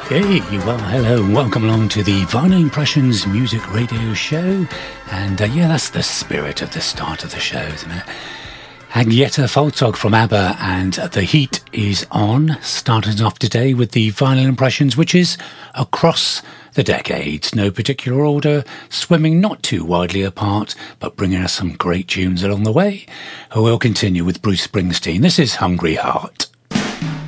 Hey, well, hello, and welcome along to the Vinyl Impressions Music Radio Show. And yeah, that's the spirit of the start of the show, isn't it? Agneta Faltog from ABBA and The Heat is on, starting off today with the Vinyl Impressions, which is across the decades. No particular order, swimming not too widely apart, but bringing us some great tunes along the way. We'll continue with Bruce Springsteen. This is Hungry Heart.